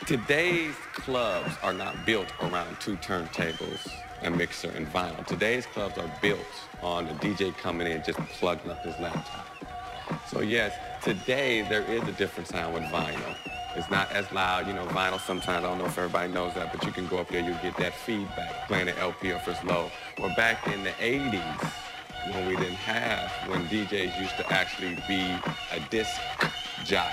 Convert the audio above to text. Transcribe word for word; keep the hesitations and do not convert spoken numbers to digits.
Today's clubs are not built around two turntables, a mixer, and vinyl. Today's clubs are built on a D J coming in just plugging up his laptop. So yes, today there is a different sound with vinyl. It's not as loud, you know, vinyl sometimes, I don't know if everybody knows that, but you can go up there, you get that feedback playing the L P if it's low. Or back in the eighties, when we didn't have, when D Js used to actually be a disc jockey.